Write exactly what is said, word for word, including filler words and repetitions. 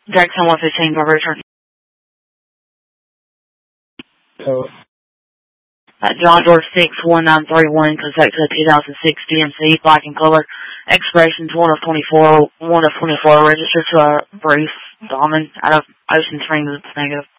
Jackson one fifteen, for return. Oh. Uh, John George six one nine three one, Kentucky two thousand six D M C, black in color. Expiration one of twenty-four, one of twenty-four, registered to uh, Bruce Dahlman out of Ocean Springs, negative.